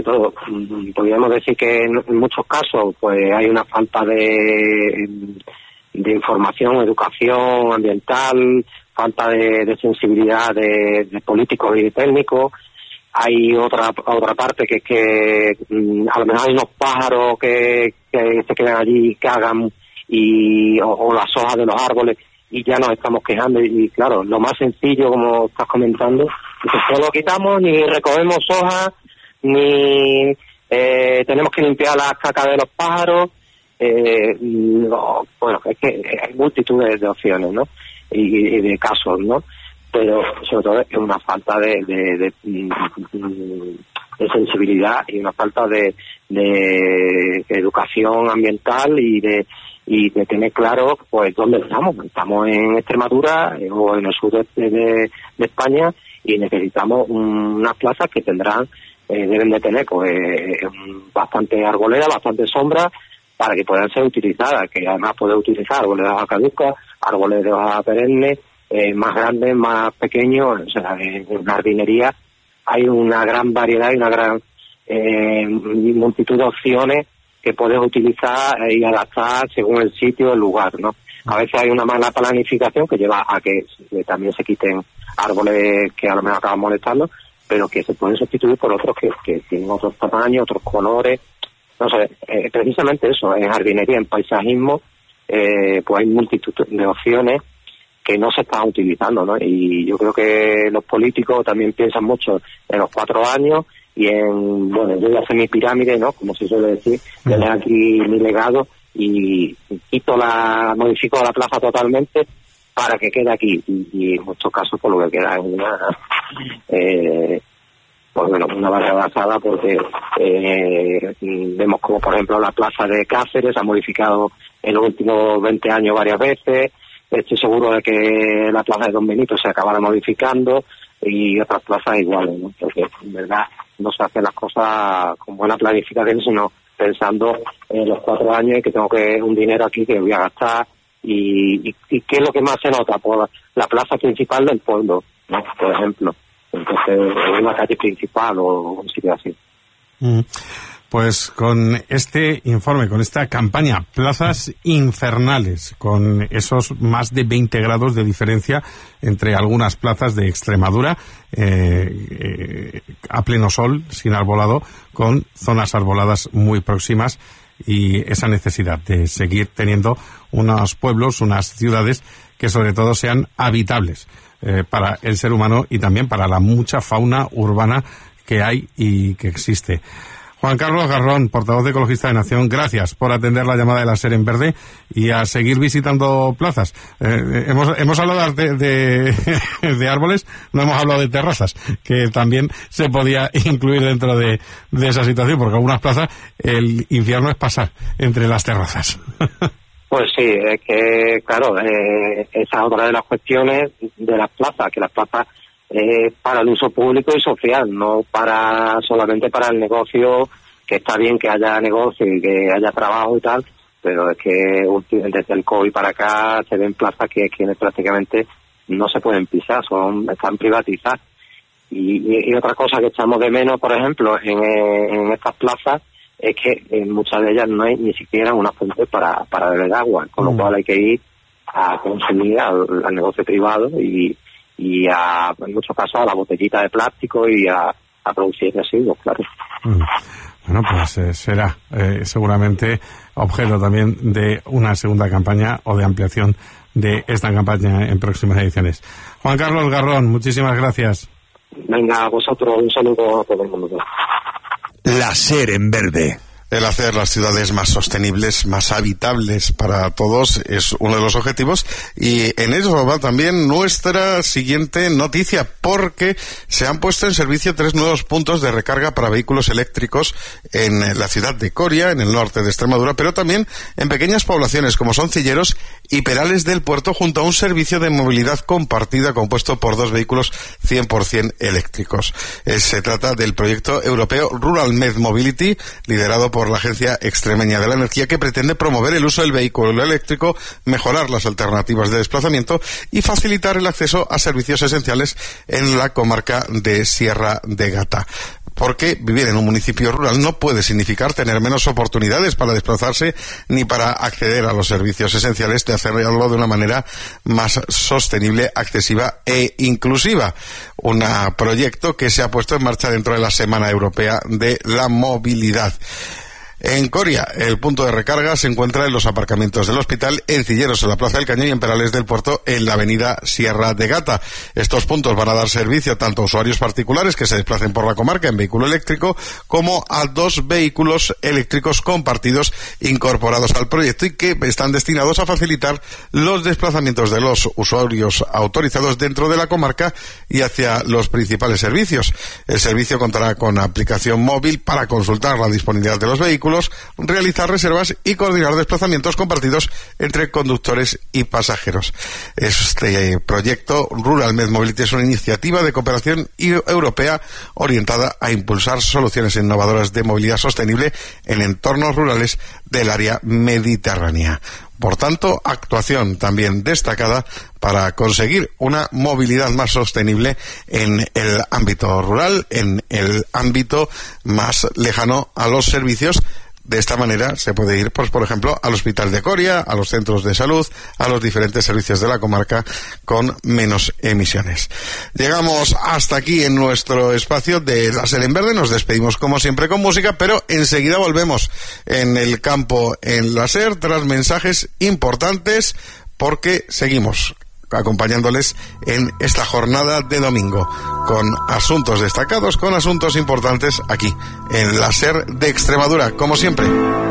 todo, podríamos decir que en muchos casos pues hay una falta de información, educación ambiental, falta de sensibilidad de políticos y de técnicos. Hay otra parte que es que a lo mejor hay unos pájaros que se quedan allí, cagan, o las hojas de los árboles, y ya nos estamos quejando. Y claro, lo más sencillo, como estás comentando, es que solo quitamos, ni recogemos hojas, ni tenemos que limpiar las cacas de los pájaros. No, bueno, es que hay multitud de opciones, ¿no? Y de casos, ¿no? Pero sobre todo es una falta de sensibilidad y una falta de educación ambiental y de tener claro pues dónde estamos. Estamos en Extremadura o en el sudeste de España, y necesitamos unas plazas que deben de tener pues bastante arboleda, bastante sombra, para que puedan ser utilizadas, que además puede utilizar árboles de hoja caduca, árboles de hoja perenne, más grandes, más pequeños. O sea, en jardinería hay una gran variedad y una gran multitud de opciones que puedes utilizar y adaptar según el sitio, el lugar, ¿no? A veces hay una mala planificación que lleva a que también se quiten árboles que a lo mejor acaban molestando, pero que se pueden sustituir por otros que tienen otros tamaños, otros colores. No sé, precisamente eso, en jardinería, en paisajismo, pues hay multitud de opciones que no se están utilizando, ¿no? Y yo creo que los políticos también piensan mucho en los 4 años y yo voy a hacer mi pirámide, ¿no? Como se suele decir, yo dejo aquí mi legado y modifico la plaza totalmente para que quede aquí. Y en muchos casos, por lo que queda es una barra basada, porque vemos como, por ejemplo, la plaza de Cáceres ha modificado en los últimos 20 años varias veces. Estoy seguro de que la plaza de Don Benito se acabará modificando y otras plazas iguales, ¿no? Porque en verdad no se hacen las cosas con buena planificación, sino pensando en los 4 años y que tengo un dinero aquí que voy a gastar. ¿Y qué es lo que más se nota? Pues la plaza principal del pueblo, ¿no? Por ejemplo. Entonces, una calle principal o un sitio así. Pues con este informe, con esta campaña, plazas infernales, con esos más de 20 grados de diferencia entre algunas plazas de Extremadura, a pleno sol, sin arbolado, con zonas arboladas muy próximas, y esa necesidad de seguir teniendo unos pueblos, unas ciudades que sobre todo sean habitables para el ser humano y también para la mucha fauna urbana que hay y que existe. Juan Carlos Garrón, portavoz de Ecologista de Nación, gracias por atender la llamada de la SER en Verde y a seguir visitando plazas. Hemos hablado de árboles, no hemos hablado de terrazas, que también se podía incluir dentro de esa situación, porque algunas plazas el infierno es pasar entre las terrazas. Pues sí, es que, claro, esa es otra de las cuestiones de las plazas, que las plazas para el uso público y social, no solamente para el negocio, que está bien que haya negocio y que haya trabajo y tal, pero es que desde el COVID para acá se ven plazas que prácticamente no se pueden pisar, están privatizadas. Y otra cosa que echamos de menos, por ejemplo, en estas plazas, es que en muchas de ellas no hay ni siquiera una fuente para beber agua, con lo cual hay que ir a consumir al negocio privado y en muchos casos a la botellita de plástico y a producir residuos, claro. Bueno, pues será seguramente objeto también de una segunda campaña o de ampliación de esta campaña en próximas ediciones. Juan Carlos Garrón, muchísimas gracias. Venga, a vosotros un saludo a todo el mundo. La SER en Verde. El hacer las ciudades más sostenibles, más habitables para todos es uno de los objetivos, y en eso va también nuestra siguiente noticia, porque se han puesto en servicio 3 nuevos puntos de recarga para vehículos eléctricos en la ciudad de Coria, en el norte de Extremadura, pero también en pequeñas poblaciones como son Cilleros y Perales del Puerto, junto a un servicio de movilidad compartida compuesto por 2 vehículos 100% eléctricos. Se trata del proyecto europeo Rural Med Mobility, liderado por por la Agencia Extremeña de la Energía, que pretende promover el uso del vehículo eléctrico, mejorar las alternativas de desplazamiento y facilitar el acceso a servicios esenciales en la comarca de Sierra de Gata. Porque vivir en un municipio rural no puede significar tener menos oportunidades para desplazarse ni para acceder a los servicios esenciales, de hacerlo de una manera más sostenible, accesiva e inclusiva. Un proyecto que se ha puesto en marcha dentro de la Semana Europea de la Movilidad. En Coria, el punto de recarga se encuentra en los aparcamientos del hospital, en Cilleros, en la Plaza del Cañón, y en Perales del Puerto, en la avenida Sierra de Gata. Estos puntos van a dar servicio tanto a usuarios particulares que se desplacen por la comarca en vehículo eléctrico, como a 2 vehículos eléctricos compartidos incorporados al proyecto y que están destinados a facilitar los desplazamientos de los usuarios autorizados dentro de la comarca y hacia los principales servicios. El servicio contará con aplicación móvil para consultar la disponibilidad de los vehículos, realizar reservas y coordinar desplazamientos compartidos entre conductores y pasajeros. Este proyecto Rural Med Mobility es una iniciativa de cooperación europea orientada a impulsar soluciones innovadoras de movilidad sostenible en entornos rurales del área mediterránea. Por tanto, actuación también destacada para conseguir una movilidad más sostenible en el ámbito rural, en el ámbito más lejano a los servicios. De esta manera se puede ir, pues, por ejemplo, al Hospital de Coria, a los centros de salud, a los diferentes servicios de la comarca con menos emisiones. Llegamos hasta aquí en nuestro espacio de La Ser en Verde. Nos despedimos como siempre con música, pero enseguida volvemos en el campo en La Ser tras mensajes importantes, porque seguimos acompañándoles en esta jornada de domingo con asuntos destacados, con asuntos importantes aquí en La Ser de Extremadura, como siempre.